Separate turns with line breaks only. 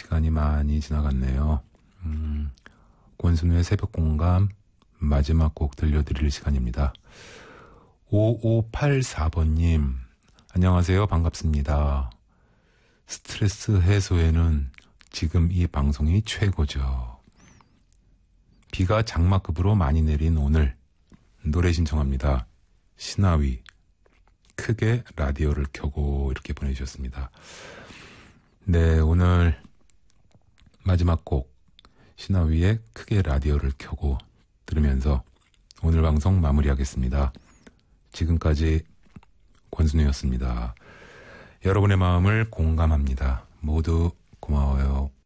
시간이 많이 지나갔네요. 권순우의 새벽공감 마지막 곡 들려드릴 시간입니다. 5584번님, 안녕하세요. 반갑습니다. 스트레스 해소에는 지금 이 방송이 최고죠. 비가 장마급으로 많이 내린 오늘 노래 신청합니다. 신하위 크게 라디오를 켜고 이렇게 보내주셨습니다. 네, 오늘 마지막 곡 신하위의 크게 라디오를 켜고 들으면서 오늘 방송 마무리하겠습니다. 지금까지 권순우였습니다. 여러분의 마음을 공감합니다. 모두 고마워요.